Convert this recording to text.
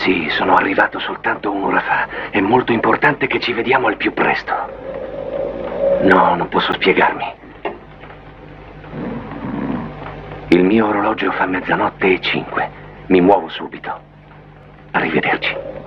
Sì, sono arrivato soltanto un'ora fa. È molto importante che ci vediamo al più presto. No, non posso spiegarmi. Il mio orologio fa 00:05. Mi muovo subito. Arrivederci.